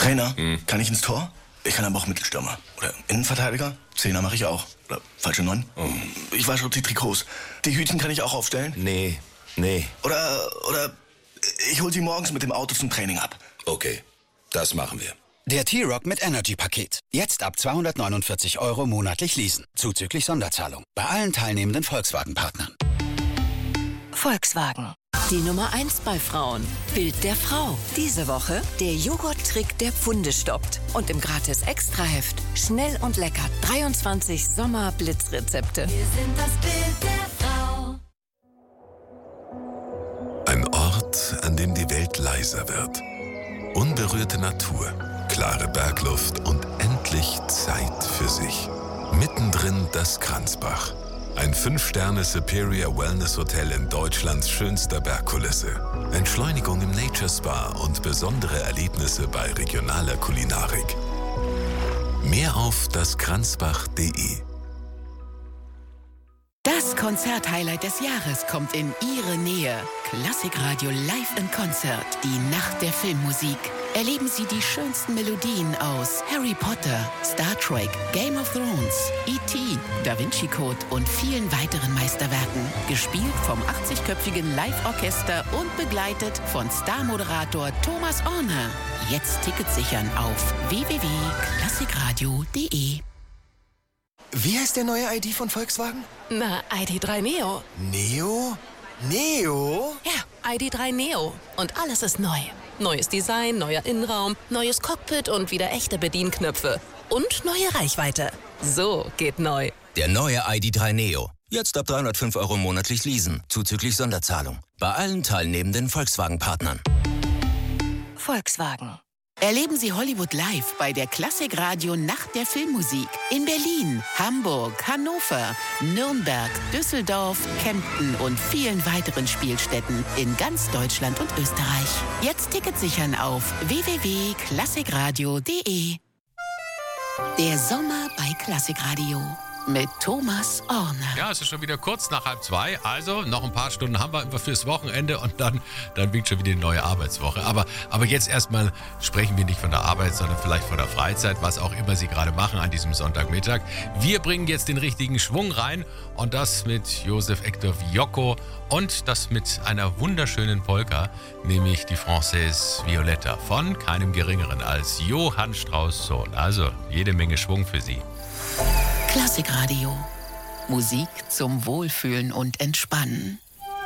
Trainer, kann ich ins Tor? Ich kann aber auch Mittelstürmer. Oder Innenverteidiger? Zehner mache ich auch. Oder falsche 9. Ich wasche auch die Trikots. Die Hütchen kann ich auch aufstellen? Nee. Oder ich hol sie morgens mit dem Auto zum Training ab. Okay, das machen wir. Der T-Rock mit Energy-Paket. Jetzt ab 249 € monatlich leasen. Zuzüglich Sonderzahlung. Bei allen teilnehmenden Volkswagen-Partnern. Volkswagen. Die Nummer 1 bei Frauen. Bild der Frau. Diese Woche der Joghurt-Trick, der Pfunde stoppt. Und im Gratis-Extra-Heft schnell und lecker 23 Sommer-Blitzrezepte. Wir sind das Bild der Frau. Ein Ort, an dem die Welt leiser wird. Unberührte Natur, klare Bergluft und endlich Zeit für sich. Mittendrin das Kranzbach. Ein 5-Sterne Superior Wellness Hotel in Deutschlands schönster Bergkulisse. Entschleunigung im Nature Spa und besondere Erlebnisse bei regionaler Kulinarik. Mehr auf daskranzbach.de. Das Konzerthighlight des Jahres kommt in Ihre Nähe. Klassikradio Live in Konzert. Die Nacht der Filmmusik. Erleben Sie die schönsten Melodien aus Harry Potter, Star Trek, Game of Thrones, E.T., Da Vinci Code und vielen weiteren Meisterwerken. Gespielt vom 80-köpfigen Live-Orchester und begleitet von Star-Moderator Thomas Orner. Jetzt Tickets sichern auf www.klassikradio.de. Wie heißt der neue ID von Volkswagen? Na, ID.3 Neo. Neo? Neo? Ja, ID.3 Neo. Und alles ist neu. Neues Design, neuer Innenraum, neues Cockpit und wieder echte Bedienknöpfe. Und neue Reichweite. So geht neu. Der neue ID.3 Neo. Jetzt ab 305 € monatlich leasen. Zuzüglich Sonderzahlung. Bei allen teilnehmenden Volkswagen-Partnern. Volkswagen. Erleben Sie Hollywood live bei der Klassikradio Nacht der Filmmusik. In Berlin, Hamburg, Hannover, Nürnberg, Düsseldorf, Kempten und vielen weiteren Spielstätten in ganz Deutschland und Österreich. Jetzt Tickets sichern auf www.klassikradio.de. Der Sommer bei Klassikradio mit Thomas Orner. Ja, es ist schon wieder kurz nach 1:30. Also noch ein paar Stunden haben wir fürs Wochenende und dann winkt schon wieder die neue Arbeitswoche. Aber jetzt erstmal sprechen wir nicht von der Arbeit, sondern vielleicht von der Freizeit, was auch immer Sie gerade machen an diesem Sonntagmittag. Wir bringen jetzt den richtigen Schwung rein und das mit Josef Hector Fiocco und das mit einer wunderschönen Polka, nämlich die Française Violetta von keinem Geringeren als Johann Strauss Sohn. Also jede Menge Schwung für Sie. Klassikradio. Musik zum Wohlfühlen und Entspannen.